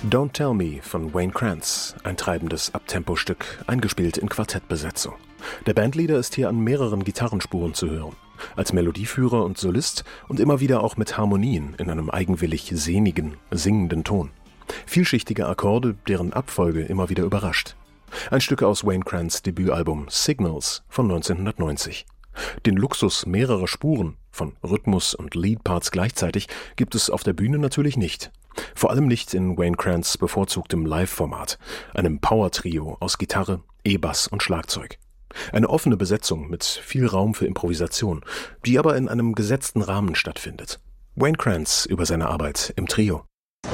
Don't Tell Me von Wayne Krantz, ein treibendes Uptempo-Stück, eingespielt in Quartettbesetzung. Der Bandleader ist hier an mehreren Gitarrenspuren zu hören, als Melodieführer und Solist und immer wieder auch mit Harmonien in einem eigenwillig sehnigen, singenden Ton. Vielschichtige Akkorde, deren Abfolge immer wieder überrascht. Ein Stück aus Wayne Krantz' Debütalbum Signals von 1990. Den Luxus mehrerer Spuren, von Rhythmus und Leadparts gleichzeitig, gibt es auf der Bühne natürlich nicht. Vor allem nicht in Wayne Krantz' bevorzugtem Live-Format, einem Power-Trio aus Gitarre, E-Bass und Schlagzeug. Eine offene Besetzung mit viel Raum für Improvisation, die aber in einem gesetzten Rahmen stattfindet. Wayne Krantz über seine Arbeit im Trio.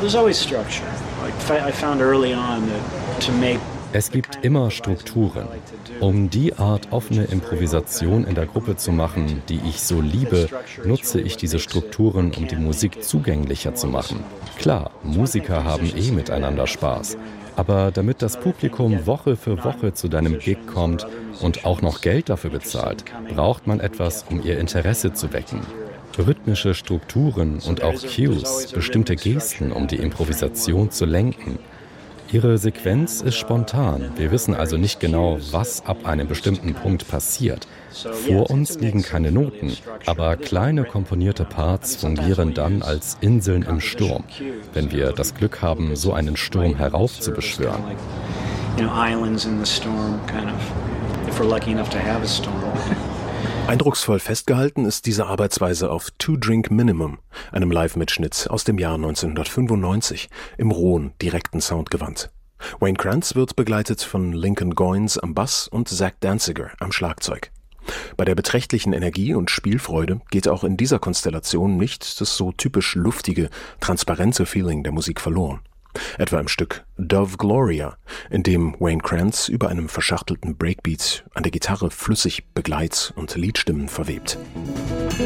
Es gibt immer Strukturen. Um die Art offene Improvisation in der Gruppe zu machen, die ich so liebe, nutze ich diese Strukturen, um die Musik zugänglicher zu machen. Klar, Musiker haben miteinander Spaß. Aber damit das Publikum Woche für Woche zu deinem Gig kommt und auch noch Geld dafür bezahlt, braucht man etwas, um ihr Interesse zu wecken. Rhythmische Strukturen und auch Cues, bestimmte Gesten, um die Improvisation zu lenken. Ihre Sequenz ist spontan. Wir wissen also nicht genau, was ab einem bestimmten Punkt passiert. Vor uns liegen keine Noten, aber kleine komponierte Parts fungieren dann als Inseln im Sturm, wenn wir das Glück haben, so einen Sturm heraufzubeschwören. Eindrucksvoll festgehalten ist diese Arbeitsweise auf Two Drink Minimum, einem Live-Mitschnitt aus dem Jahr 1995, im rohen, direkten Soundgewand. Wayne Krantz wird begleitet von Lincoln Goins am Bass und Zach Danziger am Schlagzeug. Bei der beträchtlichen Energie und Spielfreude geht auch in dieser Konstellation nicht das so typisch luftige, transparente Feeling der Musik verloren. Etwa im Stück Dove Gloria, in dem Wayne Krantz über einem verschachtelten Breakbeat an der Gitarre flüssig Begleit- und Liedstimmen verwebt.